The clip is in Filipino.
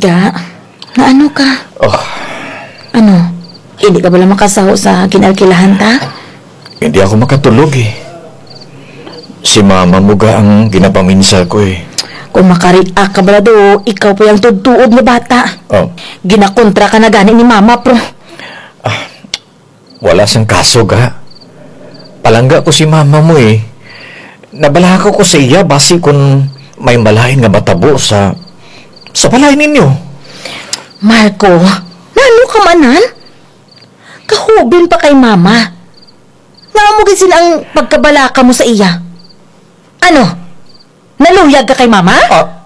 Da, na ano ka? Oh, Ano? Hindi ka ba lang makasaho sa kinalkilahan ta? hindi ako makatulog eh. Si Mama Muga ang ginapaminsal ko eh. Kung makarit-ak ka ba do, ikaw pa yung tutuod na bata. Oh, Ginakontra ka na gani ni Mama, pro. wala sang kaso ga. Palangga ko si Mama mo eh. Nabalaka ko sa iya basi kung may malain nga matabo sa balay ninyo. Marco, nano ka manan? Kahubin pa kay Mama. Nangamugisin ang pagkabalaka mo sa iya. Ano? Naluyag ka kay Mama? Ah,